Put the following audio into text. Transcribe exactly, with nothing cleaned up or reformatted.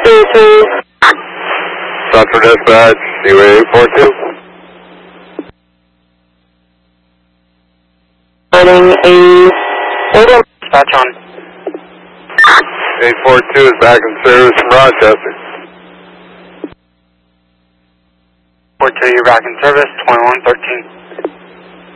three three. Central Dispatch, Seaway eight four two. Running a order. Dispatch on. eight four two is back in service from Rochester. four two, you're back in service, twenty-one thirteen.